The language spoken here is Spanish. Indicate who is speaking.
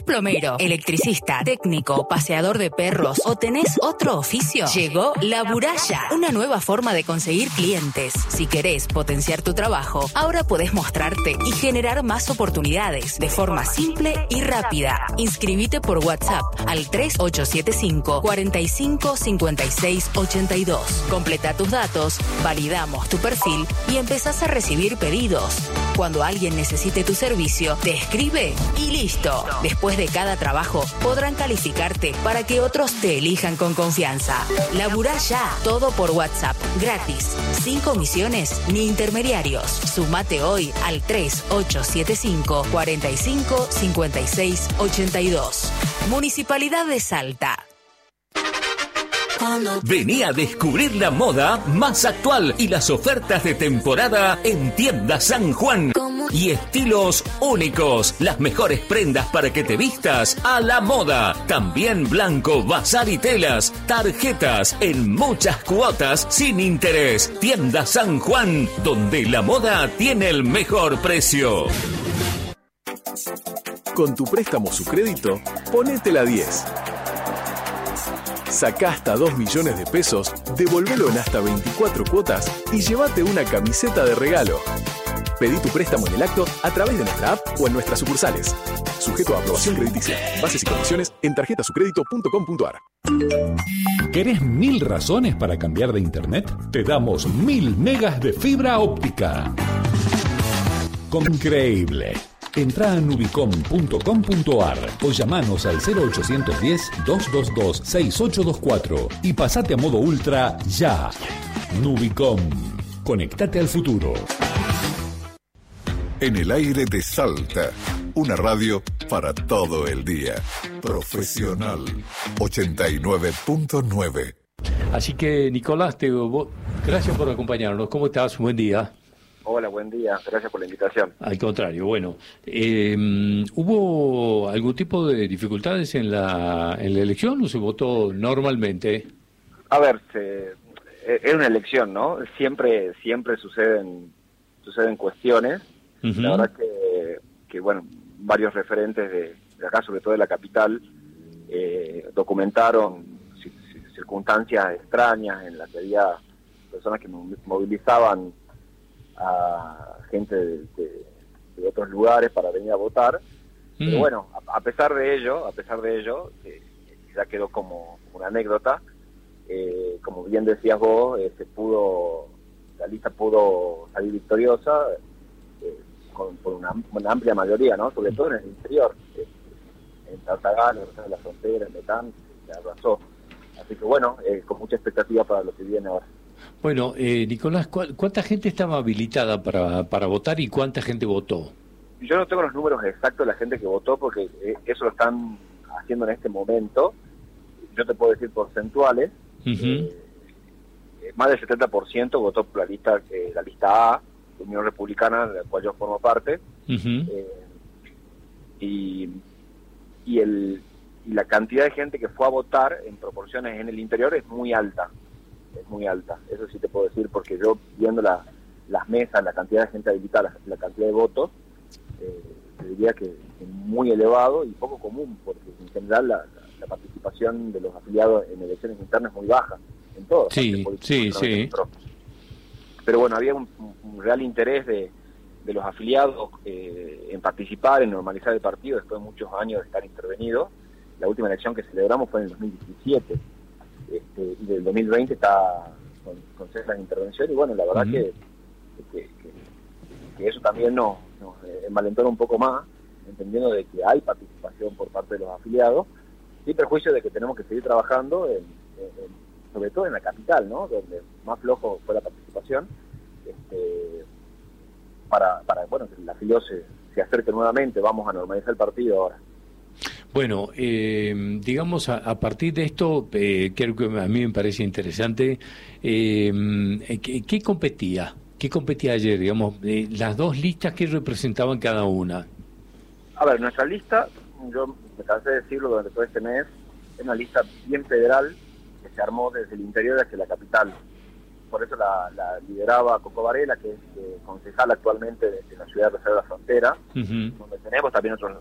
Speaker 1: ¿Sos plomero, electricista, técnico, paseador de perros o tenés otro oficio? Llegó La Buralla, una nueva forma de conseguir clientes. Si querés potenciar tu trabajo, ahora podés mostrarte y generar más oportunidades de forma simple y rápida. Inscribite por WhatsApp al 3875 45 56 82. Completa tus datos, validamos tu perfil y empezás a recibir pedidos. Cuando alguien necesite tu servicio, te escribe y listo. Después de cada trabajo, podrán calificarte para que otros te elijan con confianza. Laburá ya, todo por WhatsApp, gratis, sin comisiones ni intermediarios. Sumate hoy al 3875 45 56 82. Municipalidad de Salta.
Speaker 2: Vení a descubrir la moda más actual y las ofertas de temporada en Tienda San Juan. Y estilos únicos, las mejores prendas para que te vistas a la moda. También blanco, bazar y telas, tarjetas en muchas cuotas sin interés. Tienda San Juan, donde la moda tiene el mejor precio.
Speaker 3: Con tu préstamo Sucrédito, ponete la 10. Sacá hasta 2 millones de pesos, devolvelo en hasta 24 cuotas y llévate una camiseta de regalo. Pedí tu préstamo en el acto a través de nuestra app o en nuestras sucursales. Sujeto a aprobación crediticia. Bases y condiciones en tarjetasucredito.com.ar.
Speaker 4: ¿Querés 1000 razones para cambiar de internet? Te damos 1000 megas de fibra óptica. Increíble. Entrá a nubicom.com.ar o llamanos al 0810-222-6824 y pasate a modo ultra ya. Nubicom. Conectate al futuro.
Speaker 5: En el aire de Salta, una radio para todo el día. Profesional 89.9.
Speaker 6: Así que, Nicolás, gracias por acompañarnos. ¿Cómo estás? Buen día.
Speaker 7: Hola, buen día. Gracias por la invitación.
Speaker 6: Al contrario, bueno. ¿Hubo algún tipo de dificultades en la elección o se votó normalmente?
Speaker 7: A ver, es una elección, ¿no? Siempre suceden cuestiones. Uh-huh. La verdad que bueno, varios referentes de acá, sobre todo de la capital, documentaron circunstancias extrañas en las que había personas que movilizaban a gente de otros lugares para venir a votar. Pero bueno, a pesar de ello, ya quedó como una anécdota. Como bien decías vos, la lista pudo salir victoriosa por una amplia mayoría, ¿no? Sobre todo en el interior, en Tartagal, en la Frontera, en Letán, se arrasó. Así que bueno, con mucha expectativa para lo que viene ahora.
Speaker 6: Bueno, Nicolás, ¿cuánta gente estaba habilitada para votar y cuánta gente votó?
Speaker 7: Yo no tengo los números exactos de la gente que votó porque eso lo están haciendo en este momento. Yo te puedo decir porcentuales. Uh-huh. Más del 70% votó por la lista A, Unión Republicana, de la cual yo formo parte. Uh-huh. Y la cantidad de gente que fue a votar en proporciones en el interior es muy alta. Eso sí te puedo decir, porque yo viendo las mesas, la cantidad de gente habilitada, la cantidad de votos, te diría que es muy elevado y poco común, porque en general la participación de los afiliados en elecciones internas es muy baja, en todo.
Speaker 6: Sí.
Speaker 7: Pero bueno, había un real interés de los afiliados en participar, en normalizar el partido después de muchos años de estar intervenido. La última elección que celebramos fue en el 2017. Y del 2020 está con cesas de intervención y bueno, la verdad que eso también nos envalentona un poco más, entendiendo de que hay participación por parte de los afiliados, sin perjuicio de que tenemos que seguir trabajando sobre todo en la capital, ¿no? Donde más flojo fue la participación, para bueno, que el afiliado se acerque nuevamente. Vamos a normalizar el partido ahora.
Speaker 6: Bueno, digamos, a partir de esto, creo que a mí me parece interesante, ¿qué competía? ¿Qué competía ayer? Digamos, las dos listas que representaban cada una.
Speaker 7: A ver, nuestra lista, yo me cansé de decirlo durante todo este mes, es una lista bien federal que se armó desde el interior hacia la capital. Por eso la lideraba Coco Varela, que es concejal actualmente de la ciudad de Rosario de la Frontera, uh-huh. Donde tenemos también otros